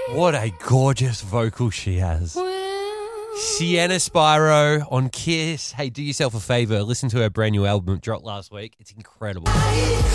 What a gorgeous vocal she has. Sienna Spyro on Kiss. Hey, do yourself a favour. Listen to her brand new album. It dropped last week. It's incredible.